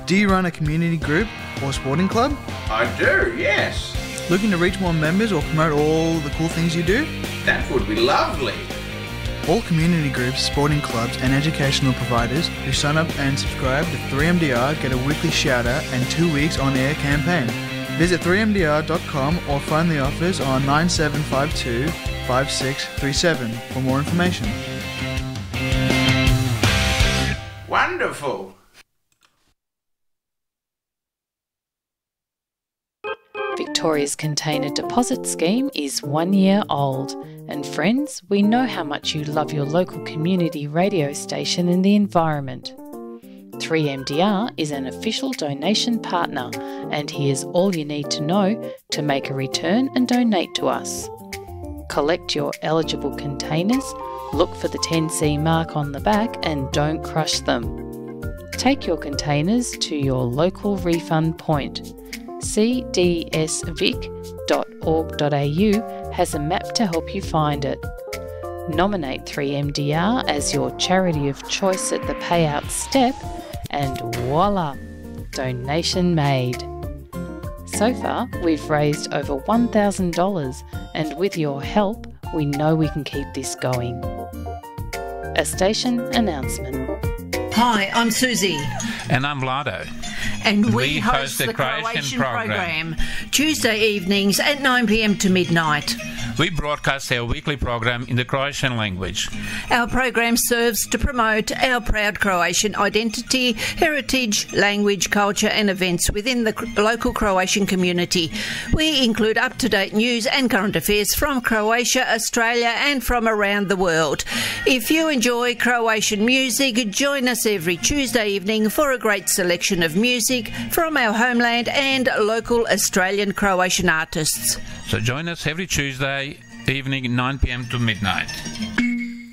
Do you run a community group or sporting club? I do, yes. Looking to reach more members or promote all the cool things you do? That would be lovely. All community groups, sporting clubs and educational providers who sign up and subscribe to 3MDR get a weekly shout out and 2 weeks on air campaign. Visit 3mdr.com or phone the office on 9752 5637 for more information. Wonderful. Victoria's Container Deposit Scheme is 1 year old. And friends, we know how much you love your local community radio station and the environment. 3MDR is an official donation partner, and here's all you need to know to make a return and donate to us. Collect your eligible containers, look for the 10C mark on the back and don't crush them. Take your containers to your local refund point. cdsvic.org.au has a map to help you find it. Nominate 3MDR as your charity of choice at the payout step and voila, donation made. So far, we've raised over $1,000 and with your help, we know we can keep this going. A station announcement. Hi, I'm Susie. And I'm Vlado. And we host the Croatian program Tuesday evenings at 9 p.m. to midnight. We broadcast our weekly program in the Croatian language. Our program serves to promote our proud Croatian identity, heritage, language, culture and events within the local Croatian community. We include up-to-date news and current affairs from Croatia, Australia and from around the world. If you enjoy Croatian music, join us every Tuesday evening for a great selection of music from our homeland and local Australian Croatian artists. So join us every Tuesday evening 9 p.m. to midnight.